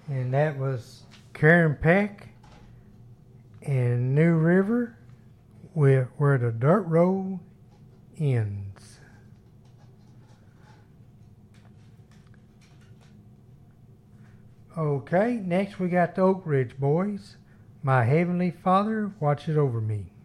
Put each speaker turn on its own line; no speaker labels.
And that was Karen Peck and New River, where the dirt road ends. Okay, next we got the Oak Ridge Boys. My Heavenly Father watches over me.